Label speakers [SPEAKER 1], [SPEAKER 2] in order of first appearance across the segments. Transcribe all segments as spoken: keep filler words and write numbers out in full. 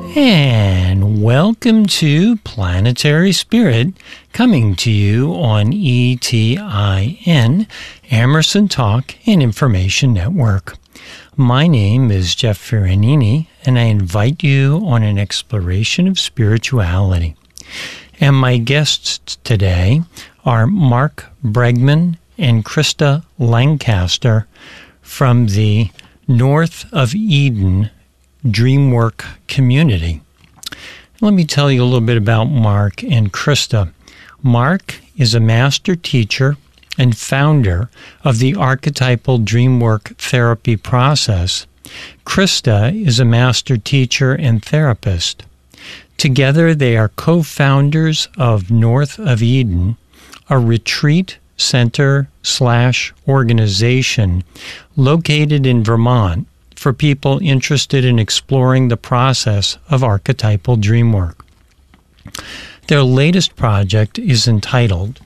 [SPEAKER 1] And welcome to Planetary Spirit, coming to you on E T I N, Emerson Talk and Information Network. My name is Jeff Ferranini, and I invite you on an exploration of spirituality. And my guests today are Mark Bregman and Krista Lancaster from the North of Eden Dreamwork community. Let me tell you a little bit about Mark and Krista. Mark is a master teacher and founder of the archetypal dreamwork therapy process. Krista is a master teacher and therapist. Together, they are co-founders of North of Eden, a retreat center slash organization located in Vermont for people interested in exploring the process of archetypal dreamwork. Their latest project is entitled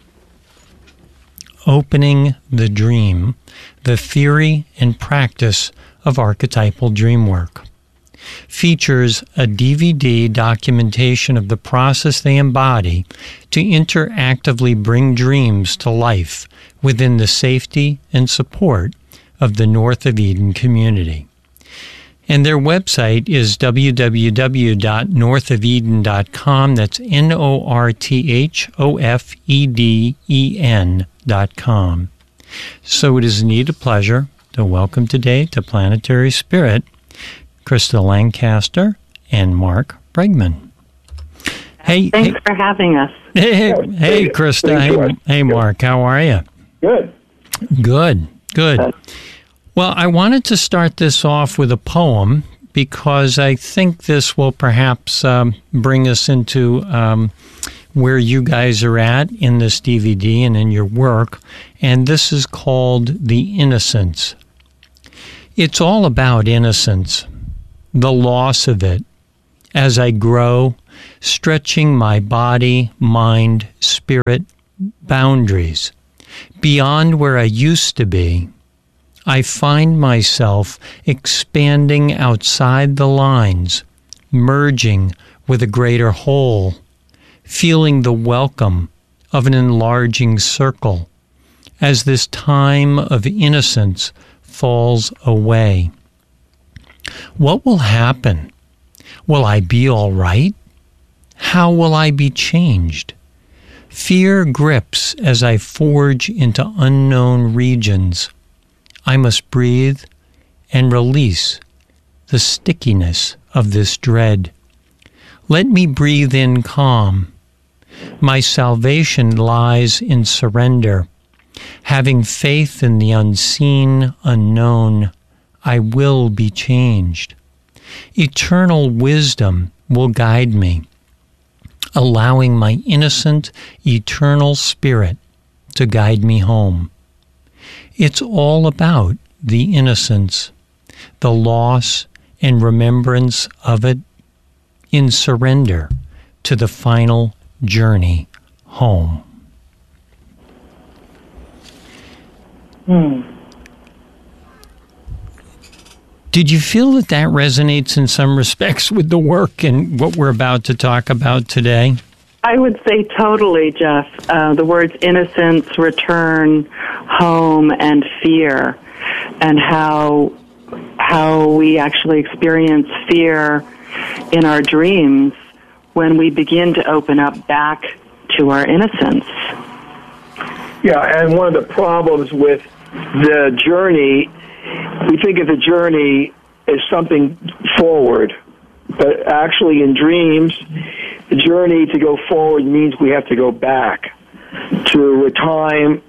[SPEAKER 1] Opening the Dream, the Theory and Practice of Archetypal Dreamwork. Features a D V D documentation of the process they embody to interactively bring dreams to life within the safety and support of the North of Eden community. And their website is w w w dot north of eden dot com. That's N O R T H O F E D E N dot com. So it is indeed a pleasure to welcome today to Planetary Spirit, Krista Lancaster and Mark Bregman. Hey,
[SPEAKER 2] Thanks
[SPEAKER 1] hey,
[SPEAKER 2] for having us.
[SPEAKER 1] Hey, hey, hey Krista. Hey, hey, Mark. How are you?
[SPEAKER 3] Good.
[SPEAKER 1] Good. Good. Well, I wanted to start this off with a poem because I think this will perhaps um, bring us into um, where you guys are at in this D V D and in your work. And this is called The Innocence. It's all about innocence, the loss of it, as I grow, stretching my body, mind, spirit boundaries. Beyond where I used to be, I find myself expanding outside the lines, merging with a greater whole, feeling the welcome of an enlarging circle as this time of innocence falls away. What will happen? Will I be all right? How will I be changed? Fear grips as I forge into unknown regions. I must breathe and release the stickiness of this dread. Let me breathe in calm. My salvation lies in surrender. Having faith in the unseen, unknown, I will be changed. Eternal wisdom will guide me, allowing my innocent, eternal spirit to guide me home. It's all about the innocence, the loss and remembrance of it in surrender to the final journey home.
[SPEAKER 2] Hmm.
[SPEAKER 1] Did you feel that that resonates in some respects with the work and what we're about to talk about today?
[SPEAKER 2] I would say totally, Jeff. Uh, the words innocence, return, home, and fear, and how how we actually experience fear in our dreams when we begin to open up back to our innocence.
[SPEAKER 3] Yeah, and one of the problems with the journey, we think of the journey as something forward, but actually in dreams, the journey to go forward means we have to go back to a time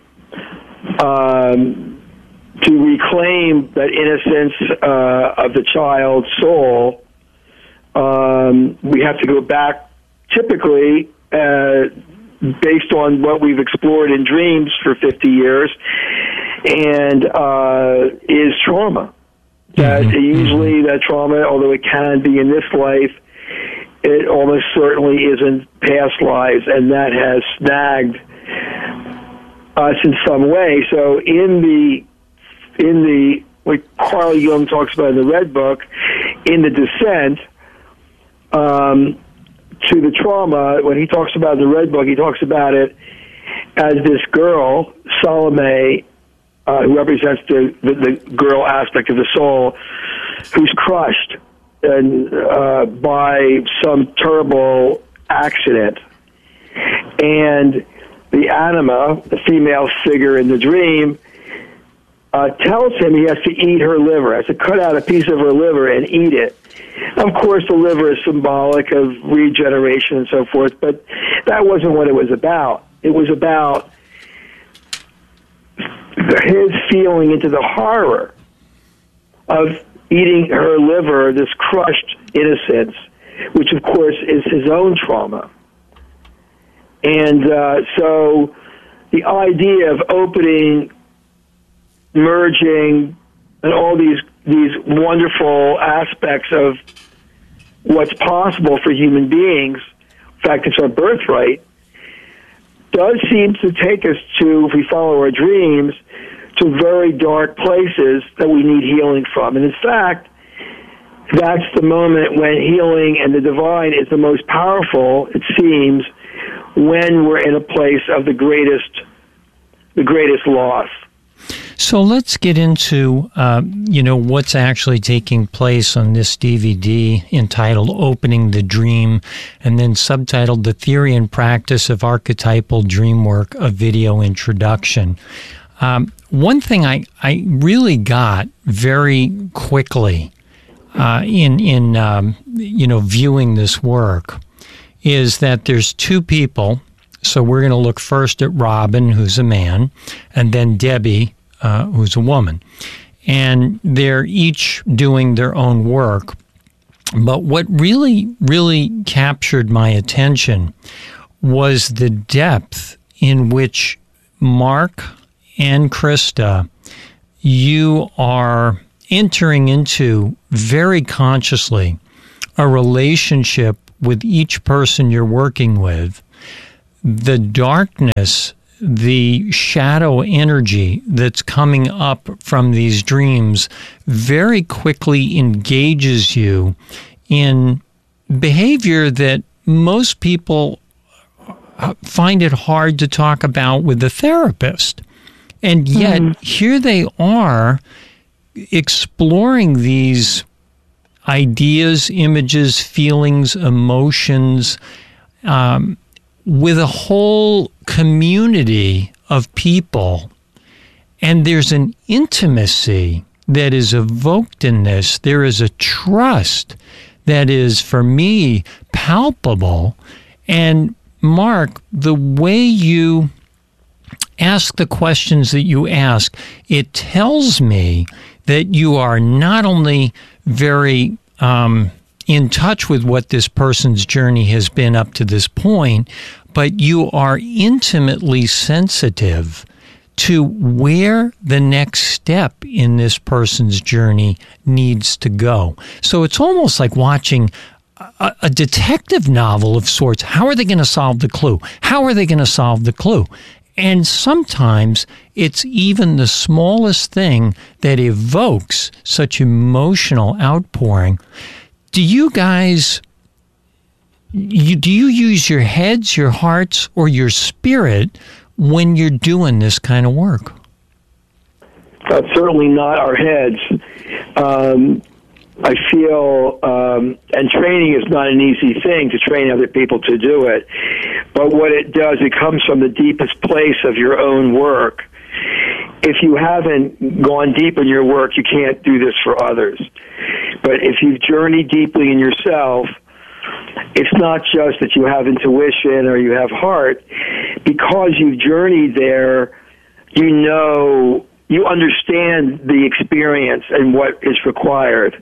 [SPEAKER 3] um, to reclaim that innocence uh, of the child's soul. Um, we have to go back, typically, uh, based on what we've explored in dreams for fifty years, and uh, is trauma. That
[SPEAKER 1] Mm-hmm.
[SPEAKER 3] usually that trauma, although it can be in this life, it almost certainly isn't past lives, and that has snagged us in some way. So in the in the what Carl Jung talks about in the Red Book, in the Descent, um, to the trauma. When he talks about the Red Book, he talks about it as this girl, Salome, uh, who represents the, the, the girl aspect of the soul, who's crushed and uh, by some terrible accident. And the anima, the female figure in the dream, uh, tells him he has to eat her liver, has to cut out a piece of her liver and eat it. Of course, the liver is symbolic of regeneration and so forth, but that wasn't what it was about. It was about his feeling into the horror of eating her liver, this crushed innocence, which of course is his own trauma. And uh, so the idea of opening, merging, and all these these wonderful aspects of what's possible for human beings, in fact, it's our birthright, does seem to take us to, if we follow our dreams, to very dark places that we need healing from. And in fact, that's the moment when healing and the divine is the most powerful, it seems, when we're in a place of the greatest, the greatest loss.
[SPEAKER 1] So let's get into, uh, you know, what's actually taking place on this D V D entitled Opening the Dream, and then subtitled The Theory and Practice of Archetypal Dream Work, a video introduction. Um, one thing I, I really got very quickly uh, in, in um, you know, viewing this work is that there's two people. So we're going to look first at Robin, who's a man, and then Debbie, uh, who's a woman. And they're each doing their own work. But what really, really captured my attention was the depth in which Mark and Krista, you are entering into very consciously a relationship with each person you're working with. The darkness, the shadow energy that's coming up from these dreams very quickly engages you in behavior that most people find it hard to talk about with the therapist. And yet, mm. here they are exploring these ideas, images, feelings, emotions, um, with a whole community of people. And there's an intimacy that is evoked in this. There is a trust that is, for me, palpable. And Mark, the way you ask the questions that you ask, it tells me that you are not only very um, in touch with what this person's journey has been up to this point, but you are intimately sensitive to where the next step in this person's journey needs to go. So it's almost like watching a, a detective novel of sorts. How are they going to solve the clue? How are they going to solve the clue? And sometimes it's even the smallest thing that evokes such emotional outpouring. Do you guys, you, do you use your heads, your hearts, or your spirit when you're doing this kind of work?
[SPEAKER 3] Uh, certainly not our heads. Um, I feel, um, and training is not an easy thing to train other people to do it, but what it does, it comes from the deepest place of your own work. If you haven't gone deep in your work, you can't do this for others. But if you've journeyed deeply in yourself, it's not just that you have intuition or you have heart. Because you've journeyed there, you know, you understand the experience and what is required.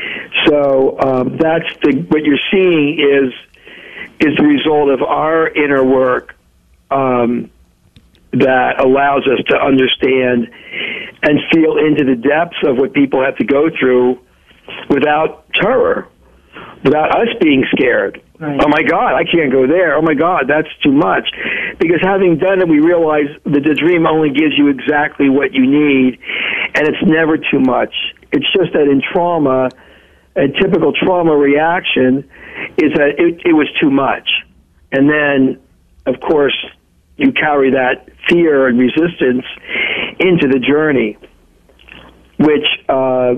[SPEAKER 3] So um, that's the, what you're seeing is is the result of our inner work um, that allows us to understand and feel into the depths of what people have to go through without terror, without us being scared. Right. Oh my God, I can't go there. Oh my God, that's too much. Because having done it, we realize that the dream only gives you exactly what you need, and it's never too much. It's just that in trauma, a typical trauma reaction is that it, it was too much. And then, of course, you carry that fear and resistance into the journey, which uh,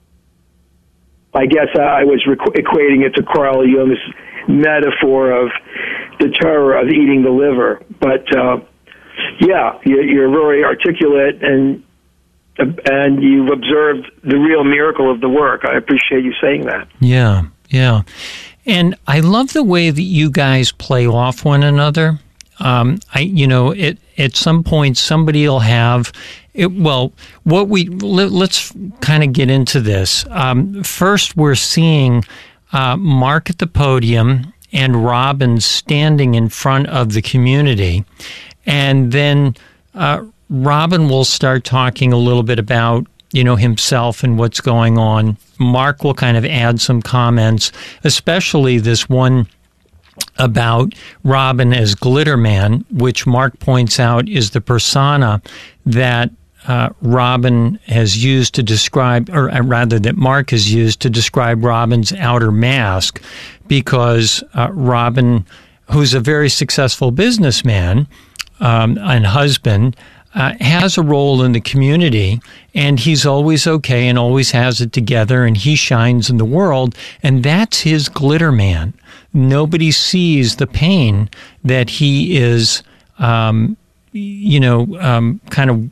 [SPEAKER 3] I guess I was requ- equating it to Carl Jung's metaphor of the terror of eating the liver. But uh, yeah, you're very articulate, and and you've observed the real miracle of the work. I appreciate you saying that.
[SPEAKER 1] Yeah, yeah. And I love the way that you guys play off one another. Um, I, you know, it, at some point somebody will have, it, well, what we, let, let's kind of get into this. Um, first, we're seeing uh, Mark at the podium and Robin standing in front of the community. And then uh, Robin will start talking a little bit about, you know, himself and what's going on. Mark will kind of add some comments, especially this one about Robin as Glitterman, which Mark points out is the persona that uh, Robin has used to describe, or rather that Mark has used to describe Robin's outer mask, because uh, Robin, who's a very successful businessman um, and husband, Uh, has a role in the community, and he's always okay and always has it together, and he shines in the world, and that's his glitter man. Nobody sees the pain that he is, um, you know, um, kind of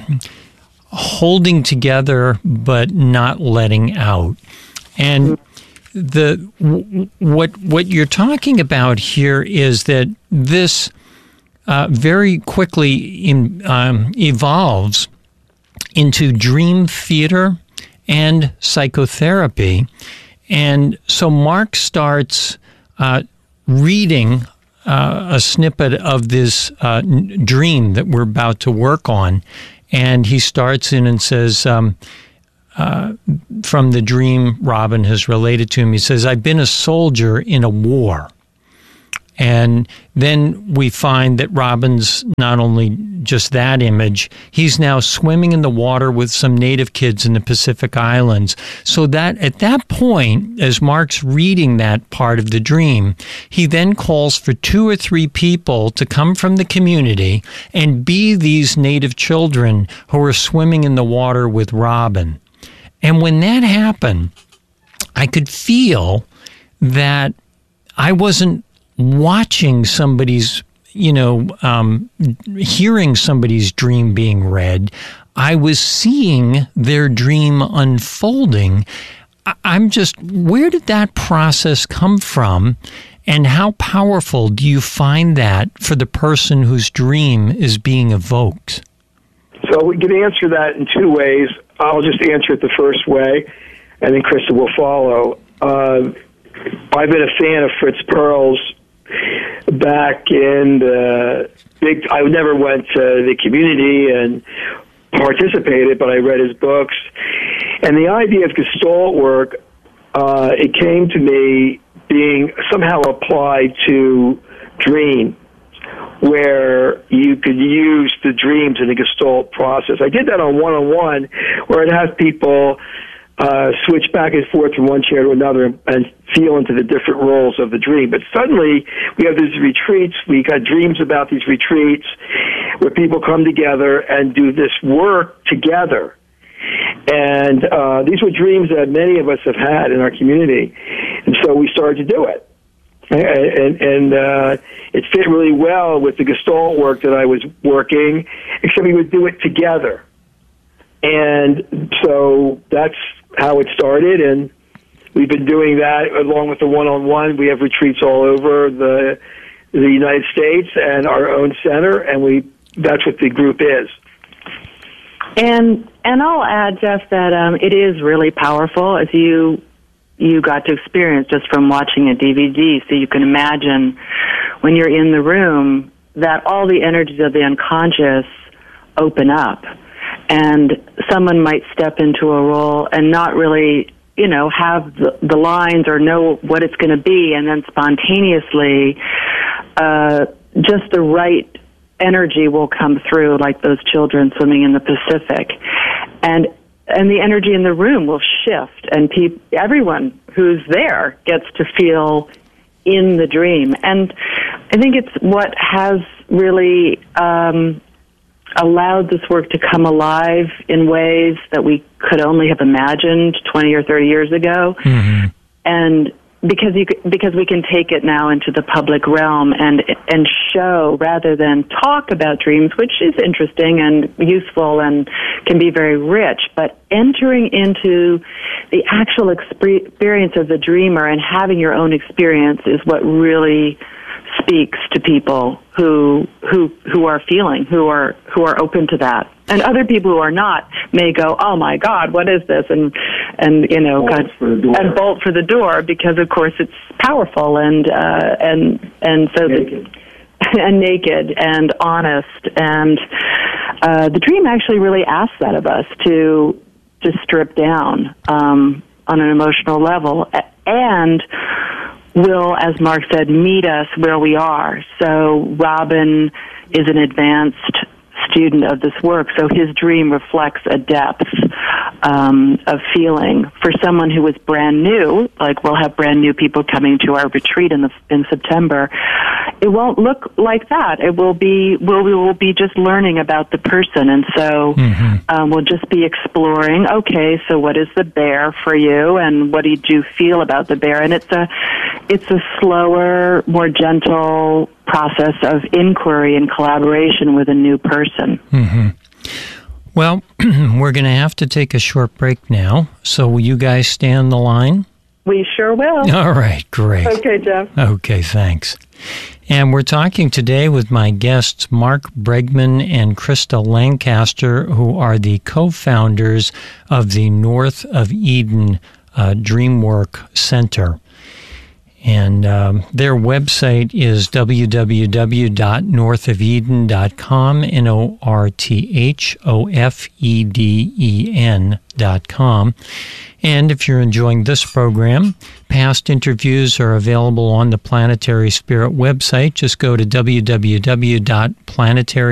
[SPEAKER 1] holding together but not letting out. And the what what you're talking about here is that this Uh, very quickly in, um, evolves into dream theater and psychotherapy. And so Mark starts uh, reading uh, a snippet of this uh, n- dream that we're about to work on. And he starts in and says, um, uh, from the dream Robin has related to him, he says, "I've been a soldier in a war." And then we find that Robin's not only just that image, he's now swimming in the water with some native kids in the Pacific Islands. So that at that point, as Mark's reading that part of the dream, he then calls for two or three people to come from the community and be these native children who are swimming in the water with Robin. And when that happened, I could feel that I wasn't watching somebody's, you know, um, hearing somebody's dream being read. I was seeing their dream unfolding. I'm just, where did that process come from? And how powerful do you find that for the person whose dream is being evoked?
[SPEAKER 3] So we can answer that in two ways. I'll just answer it the first way, and then Krista will follow. Uh, I've been a fan of Fritz Perls back in the big, I never went to the community and participated, but I read his books. And the idea of Gestalt work, uh, it came to me being somehow applied to dreams, where you could use the dreams in the Gestalt process. I did that on one-on-one, where I'd have people Uh, switch back and forth from one chair to another and, and feel into the different roles of the dream. But suddenly, we have these retreats. We got dreams about these retreats where people come together and do this work together. And uh, these were dreams that many of us have had in our community. And so we started to do it. And, and, and uh, it fit really well with the Gestalt work that I was working, except we would do it together. And so that's how it started, and we've been doing that along with the one-on-one. We have retreats all over the the United States and our own center, and we that's what the group is.
[SPEAKER 2] And and I'll add, Jeff, that um, it is really powerful, as you you got to experience just from watching a D V D. So you can imagine when you're in the room that all the energies of the unconscious open up. And someone might step into a role and not really, you know, have the, the lines or know what it's going to be, and then spontaneously, uh, just the right energy will come through, like those children swimming in the Pacific. And and the energy in the room will shift, and pe- everyone who's there gets to feel in the dream. And I think it's what has really um, allowed this work to come alive in ways that we could only have imagined twenty or thirty years ago.
[SPEAKER 1] Mm-hmm.
[SPEAKER 2] And because you because we can take it now into the public realm and and show rather than talk about dreams, which is interesting and useful and can be very rich, but entering into the actual experience of the dreamer and having your own experience is what really speaks to people who who who are feeling, who are who are open to that. And other people who are not may go, "Oh my God, what is this?" and and you know,
[SPEAKER 3] bolt
[SPEAKER 2] God,
[SPEAKER 3] for the door.
[SPEAKER 2] and bolt for the door because, of course, it's powerful and uh, and and so
[SPEAKER 3] naked.
[SPEAKER 2] The, and naked and honest. And uh, the dream actually really asks that of us to to strip down um, on an emotional level and will, as Mark said, meet us where we are. So Robin is an advanced student of this work, so his dream reflects a depth um, of feeling. For someone who was brand new, like we'll have brand new people coming to our retreat in the in September, it won't look like that. It will be we'll, we will be just learning about the person, and so
[SPEAKER 1] mm-hmm.
[SPEAKER 2] um, we'll just be exploring. Okay, so what is the bear for you, and what did you feel about the bear? And it's a it's a slower, more gentle process of inquiry and collaboration with a new person.
[SPEAKER 1] Mm-hmm. Well, we're going to have to take a short break now, so will you guys stay on the line?
[SPEAKER 2] We sure will.
[SPEAKER 1] All right, great.
[SPEAKER 2] Okay, Jeff.
[SPEAKER 1] Okay, thanks. And we're talking today with my guests, Mark Bregman and Krista Lancaster, who are the co-founders of the North of Eden uh, Dreamwork Center. And um, their website is w w w dot north of eden dot com, N O R T H O F E D E N dot com. And if you're enjoying this program, past interviews are available on the Planetary Spirit website. Just go to w w w dot planetary